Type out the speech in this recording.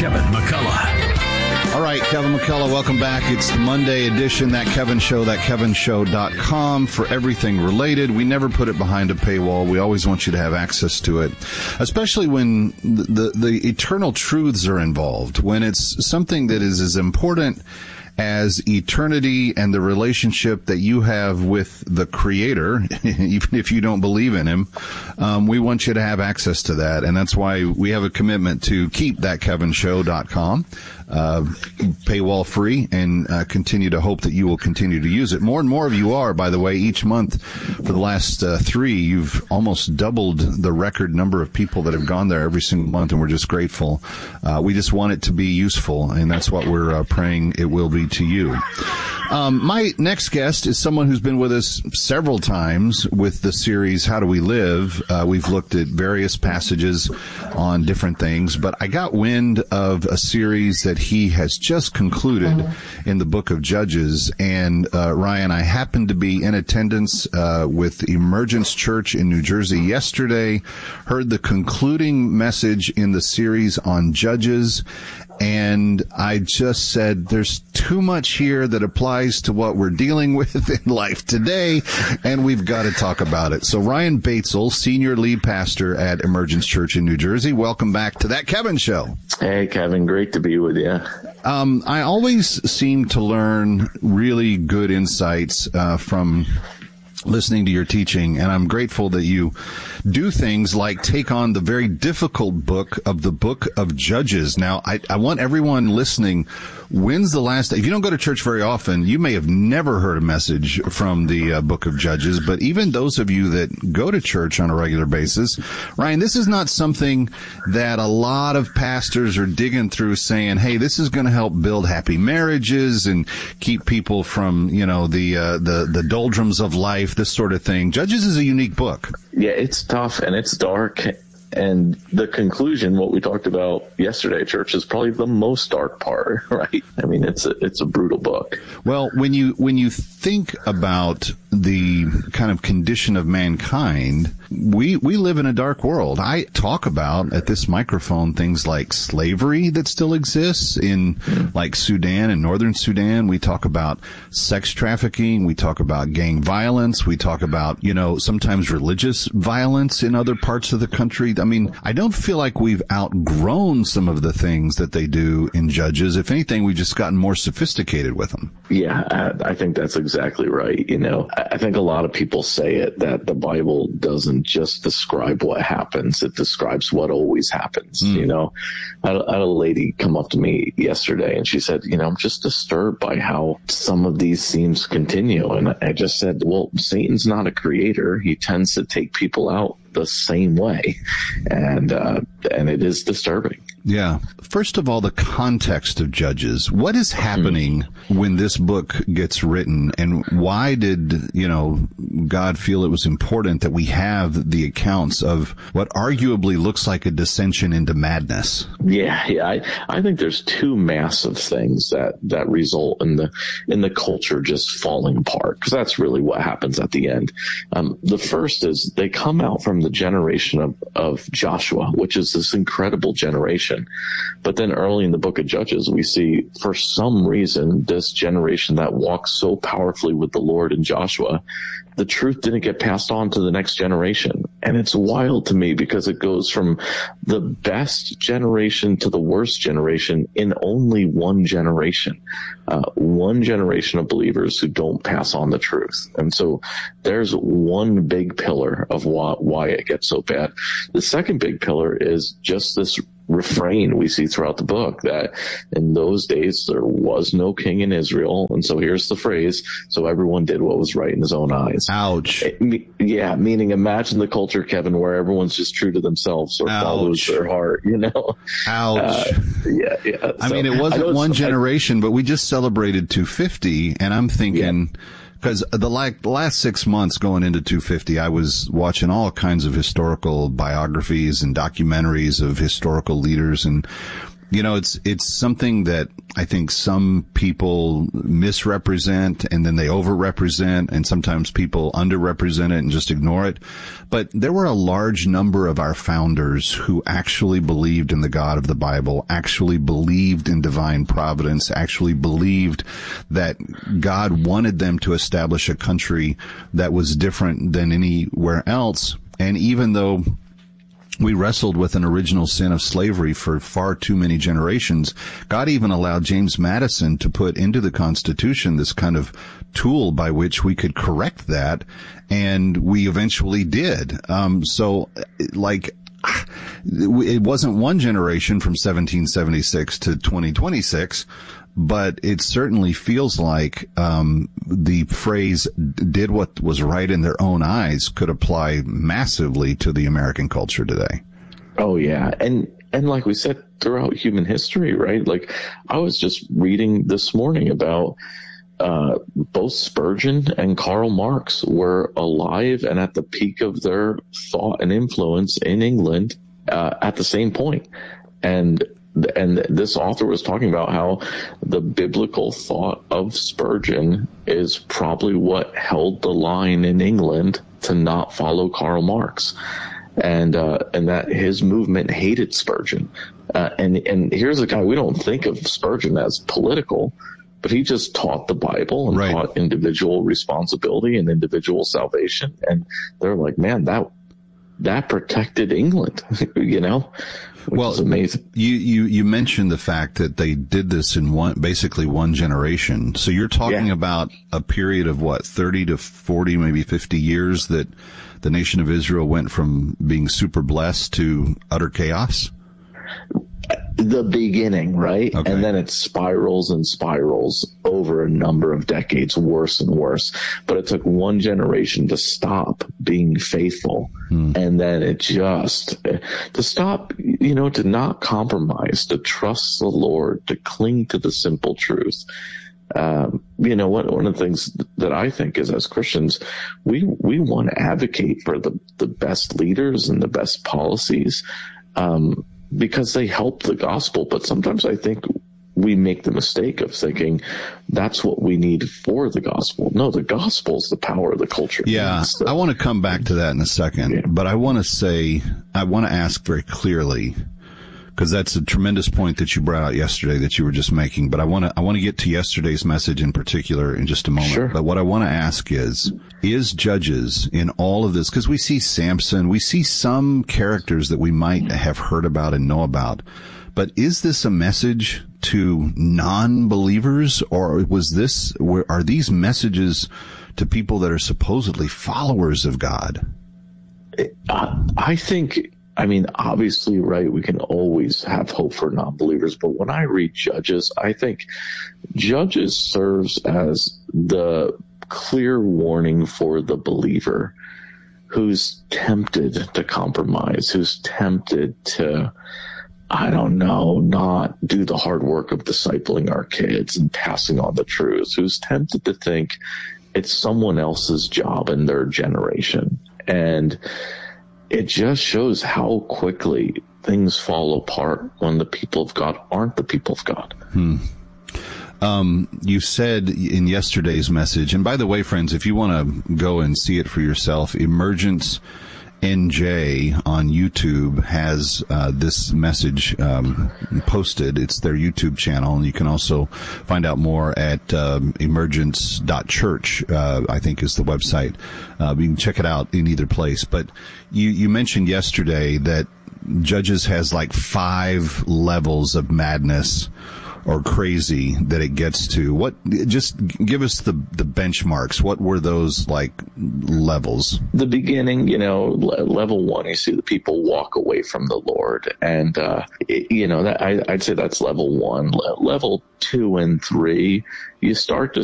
Kevin McCullough. All right, Kevin McCullough, welcome back. It's the Monday edition, That Kevin Show, thatkevinshow.com for everything related. We never put it behind a paywall. We always want you to have access to it, especially when the eternal truths are involved, when it's something that is as important as eternity and the relationship that you have with the Creator, even if you don't believe in Him. We want you to have access to that, and that's why we have a commitment to keep thatkevinshow.com paywall free, and continue to hope that you will continue to use it. More and more of you are, by the way, each month for the last 3. You've almost doubled the record number of people that have gone there every single month, and we're just grateful. We just want it to be useful, and that's what we're praying it will be to you. My next guest is someone who's been with us several times with the series How Do We Live? We've looked at various passages on different things, but I got wind of a series that he has just concluded in the book of Judges. And Ryan, I happened to be in attendance with Emergence Church in New Jersey yesterday, heard the concluding message in the series on Judges, and I just said, there's too much here that applies to what we're dealing with in life today, and we've got to talk about it. So Ryan Batesel, senior lead pastor at Emergence Church in New Jersey, welcome back to That Kevin Show. Hey, Kevin, great to be with you. I always seem to learn really good insights from listening to your teaching, and I'm grateful that you do things like take on the very difficult book of Judges. Now, I want everyone listening, when's the last, if you don't go to church very often, you may have never heard a message from the book of Judges, but even those of you that go to church on a regular basis, Ryan, this is not something that a lot of pastors are digging through saying, hey, this is going to help build happy marriages and keep people from, the doldrums of life, this sort of thing. Judges is a unique book. Yeah, it's tough and it's dark. And the conclusion, what we talked about yesterday at church, is probably the most dark part, right? I mean, it's a brutal book. Well, when you think about the kind of condition of mankind, we live in a dark world. I talk about at this microphone things like slavery that still exists in like Sudan and northern Sudan. We talk about sex trafficking. We talk about gang violence. We talk about, sometimes religious violence in other parts of the country. I mean, I don't feel like we've outgrown some of the things that they do in Judges. If anything, we've just gotten more sophisticated with them. Yeah, I think that's exactly right. I think a lot of people say it, that the Bible doesn't just describe what happens. It describes what always happens. I had a lady come up to me yesterday and she said, I'm just disturbed by how some of these themes continue. And I just said, well, Satan's not a creator. He tends to take people out the same way. And it is disturbing. Yeah. First of all, the context of Judges. What is happening when this book gets written, and why did, God feel it was important that we have the accounts of what arguably looks like a descension into madness? Yeah. I think there's two massive things that result in the culture just falling apart, because that's really what happens at the end. The first is they come out from the generation of Joshua, which is this incredible generation. But then early in the book of Judges, we see for some reason this generation that walks so powerfully with the Lord in Joshua, the truth didn't get passed on to the next generation. And it's wild to me because it goes from the best generation to the worst generation in only one generation. One generation of believers who don't pass on the truth. And so there's one big pillar of why it gets so bad. The second big pillar is just this refrain we see throughout the book, that in those days there was no king in Israel. And so here's the phrase, so everyone did what was right in his own eyes. Ouch. Yeah, meaning imagine the culture, Kevin, where everyone's just true to themselves or follows their heart, Ouch. Yeah. I mean, it wasn't one generation, but we just celebrated 250, and I'm thinking... Yeah. Because the last 6 months going into 250, I was watching all kinds of historical biographies and documentaries of historical leaders, and It's something that I think some people misrepresent and then they overrepresent, and sometimes people underrepresent it and just ignore it. But there were a large number of our founders who actually believed in the God of the Bible, actually believed in divine providence, actually believed that God wanted them to establish a country that was different than anywhere else. And even though we wrestled with an original sin of slavery for far too many generations, God even allowed James Madison to put into the Constitution this kind of tool by which we could correct that, and we eventually did. It wasn't one generation from 1776 to 2026, but it certainly feels like the phrase "did what was right in their own eyes" could apply massively to the American culture today. Oh yeah, and like we said, throughout human history, right? Like I was just reading this morning about both Spurgeon and Karl Marx were alive and at the peak of their thought and influence in England at the same point. And this author was talking about how the biblical thought of Spurgeon is probably what held the line in England to not follow Karl Marx, and that his movement hated Spurgeon. And here's a guy, we don't think of Spurgeon as political, but he just taught the Bible and taught individual responsibility and individual salvation. And they're like, man, that protected England, Which is amazing. You mentioned the fact that they did this in basically one generation. So you're talking about a period of 30 to 40, maybe 50 years that the nation of Israel went from being super blessed to utter chaos? The beginning, right? Okay. And then it spirals and spirals over a number of decades, worse and worse. But it took one generation to stop being faithful. And then it just, to stop, to not compromise, to trust the Lord, to cling to the simple truth. One of the things that I think is, as Christians, we want to advocate for the best leaders and the best policies, because they help the gospel. But sometimes I think we make the mistake of thinking that's what we need for the gospel. No, the gospel is the power of the culture. Yeah, I want to come back to that in a second, but I want to ask very clearly, because that's a tremendous point that you brought out yesterday that you were just making. But I want to get to yesterday's message in particular in just a moment. Sure. But what I want to ask is Judges in all of this, because we see Samson, we see some characters that we might have heard about and know about, but is this a message to non-believers, or are these messages to people that are supposedly followers of God? I think, obviously, right, we can always have hope for non-believers, but when I read Judges, I think Judges serves as the clear warning for the believer who's tempted to compromise, who's tempted to, not do the hard work of discipling our kids and passing on the truth, who's tempted to think it's someone else's job in their generation. And it just shows how quickly things fall apart when the people of God aren't the people of God. You said in yesterday's message, and by the way, friends, if you want to go and see it for yourself, Emergence NJ on YouTube has this message posted. It's their YouTube channel, and you can also find out more at emergence.church, I think is the website. You can check it out in either place. But you mentioned yesterday that Judges has like 5 levels of madness or crazy that it gets to. Just give us the benchmarks. What were those levels? The beginning, level 1, you see the people walk away from the Lord. And, I'd say that's level 1. Level 2 and 3, you start to